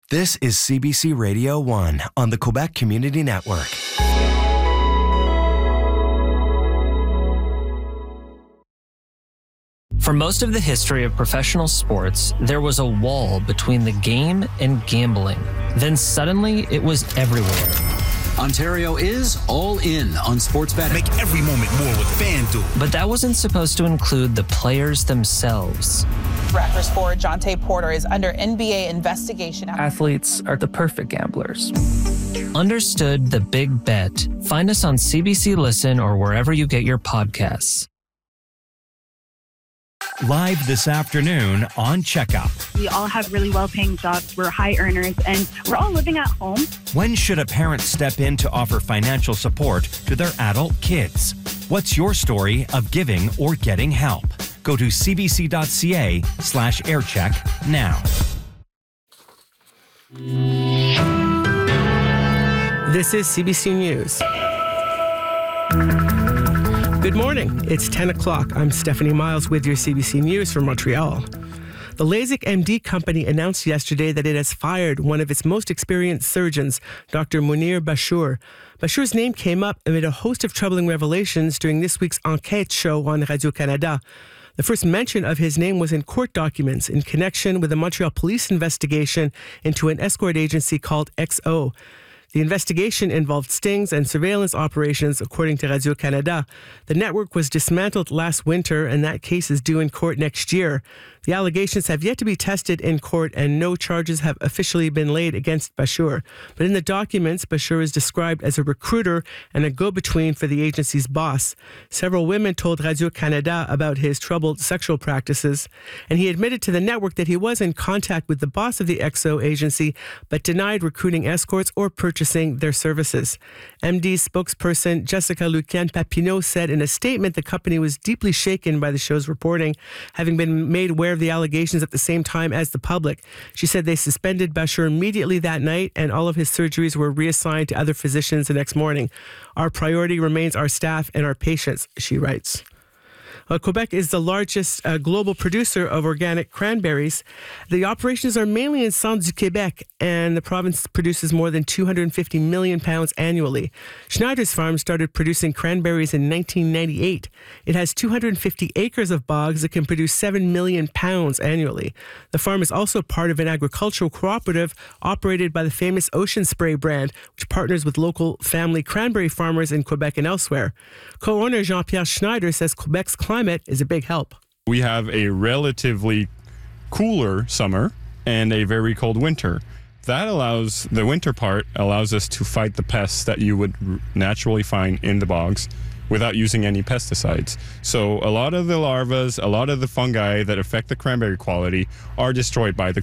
This is CBC Radio 1 on the Quebec Community Network. For most of the history of professional sports, there was a wall between the game and gambling. Then suddenly, it was everywhere. Ontario is all in on sports betting. Make every moment more with FanDuel. But that wasn't supposed to include the players themselves. Raptors forward Jonte Porter is under NBA investigation. Athletes are the perfect gamblers. Understood the big bet. Find us on CBC Listen or wherever you get your podcasts. Live this afternoon on Checkup. We all have really well-paying jobs. We're high earners, and we're all living at home. When should a parent step in to offer financial support to their adult kids? What's your story of giving or getting help? Go to cbc.ca/aircheck now. This is CBC News. Good morning. It's 10 o'clock. I'm Stephanie Miles with your CBC News from Montreal. The LASIK MD company announced yesterday that it has fired one of its most experienced surgeons, Dr. Munir Bashour. Bashour's name came up amid a host of troubling revelations during this week's Enquête show on Radio-Canada. The first mention of his name was in court documents in connection with a Montreal police investigation into an escort agency called XO. The investigation involved stings and surveillance operations, according to Radio-Canada. The network was dismantled last winter, and that case is due in court next year. The allegations have yet to be tested in court, and no charges have officially been laid against Bashour. But in the documents, Bashour is described as a recruiter and a go-between for the agency's boss. Several women told Radio-Canada about his troubled sexual practices, and he admitted to the network that he was in contact with the boss of the XO agency, but denied recruiting escorts or purchasing their services. MD's spokesperson Jessica Lucian-Papineau said in a statement the company was deeply shaken by the show's reporting, having been made aware of the allegations at the same time as the public. She said they suspended Bashour immediately that night, and all of his surgeries were reassigned to other physicians the next morning. Our priority remains our staff and our patients, she writes. Quebec is the largest global producer of organic cranberries. The operations are mainly in Centre-du-Québec, and the province produces more than 250 million pounds annually. Schneider's Farm started producing cranberries in 1998. It has 250 acres of bogs that can produce 7 million pounds annually. The farm is also part of an agricultural cooperative operated by the famous Ocean Spray brand, which partners with local family cranberry farmers in Quebec and elsewhere. Co-owner Jean-Pierre Schneider says Quebec's climate is a big help. We have a relatively cooler summer and a very cold winter. That allows, the winter part allows us to fight the pests that you would naturally find in the bogs without using any pesticides. So a lot of the larvae, a lot of the fungi that affect the cranberry quality are destroyed by the